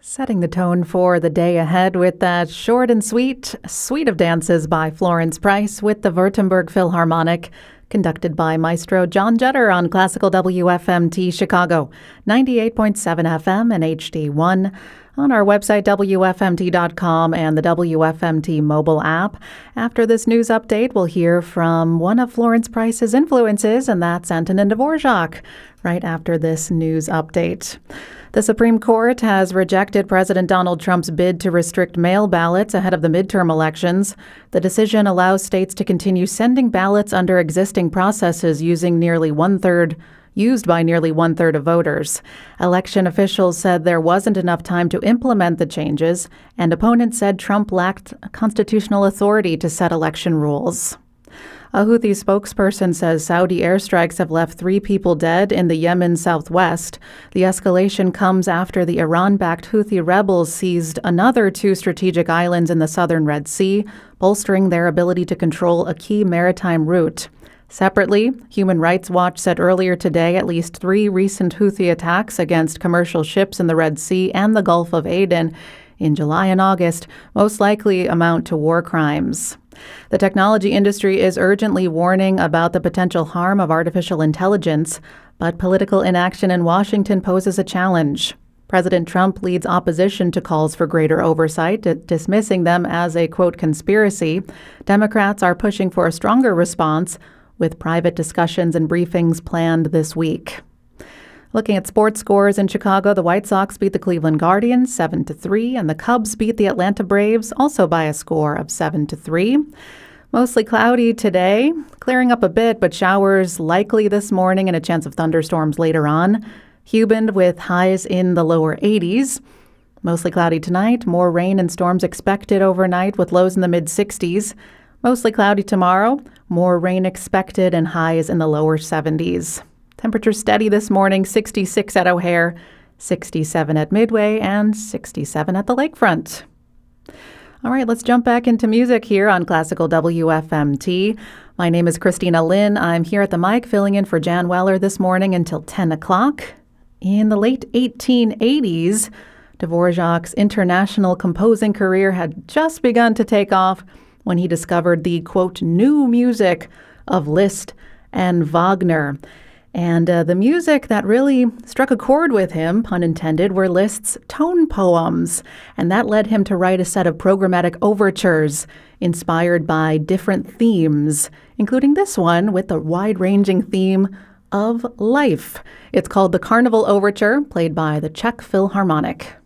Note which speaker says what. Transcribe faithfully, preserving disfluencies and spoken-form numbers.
Speaker 1: Setting the tone for the day ahead with that short and sweet Suite of Dances by Florence Price with the Württemberg Philharmonic, conducted by Maestro John Jetter on Classical W F M T Chicago, ninety-eight point seven F M and H D one, on our website W F M T dot com and the W F M T mobile app. After this news update, we'll hear from one of Florence Price's influences, and that's Antonin Dvorak, right after this news update. The Supreme Court has rejected President Donald Trump's bid to restrict mail ballots ahead of the midterm elections. The decision allows states to continue sending ballots under existing processes using nearly one-third used by nearly one-third of voters. Election officials said there wasn't enough time to implement the changes, and opponents said Trump lacked constitutional authority to set election rules. A Houthi spokesperson says Saudi airstrikes have left three people dead in the Yemen southwest. The escalation comes after the Iran-backed Houthi rebels seized another two strategic islands in the southern Red Sea, bolstering their ability to control a key maritime route. Separately, Human Rights Watch said earlier today at least three recent Houthi attacks against commercial ships in the Red Sea and the Gulf of Aden in July and August most likely amount to war crimes. The technology industry is urgently warning about the potential harm of artificial intelligence, but political inaction in Washington poses a challenge. President Trump leads opposition to calls for greater oversight, d- dismissing them as a, quote, conspiracy. Democrats are pushing for a stronger response, with private discussions and briefings planned this week. Looking at sports scores in Chicago, the White Sox beat the Cleveland Guardians seven to three, and the Cubs beat the Atlanta Braves also by a score of seven to three. Mostly cloudy today, clearing up a bit, but showers likely this morning and a chance of thunderstorms later on. Humid with highs in the lower eighties. Mostly cloudy tonight, more rain and storms expected overnight with lows in the mid-sixties. Mostly cloudy tomorrow, more rain expected and highs in the lower seventies. Temperature steady this morning, sixty-six at O'Hare, sixty-seven at Midway, and sixty-seven at the lakefront. All right, let's jump back into music here on Classical W F M T. My name is Christina Lynn. I'm here at the mic filling in for Jan Weller this morning until ten o'clock. In the late eighteen eighties, Dvorak's international composing career had just begun to take off when he discovered the, quote, new music of Liszt and Wagner. And uh, the music that really struck a chord with him, pun intended, were Liszt's tone poems. And that led him to write a set of programmatic overtures inspired by different themes, including this one with the wide-ranging theme of life. It's called the Carnival Overture, played by the Czech Philharmonic.